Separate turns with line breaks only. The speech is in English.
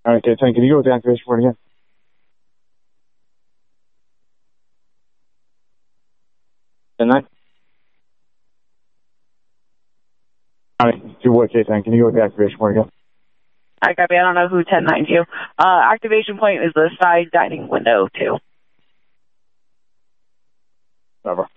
All right, okay, can you go with the activation point again? And then? All right, do what, K10? Can you go with the activation point again?
I copy. I don't know who 10-9 you. Activation point is the side dining window, too.
Whatever.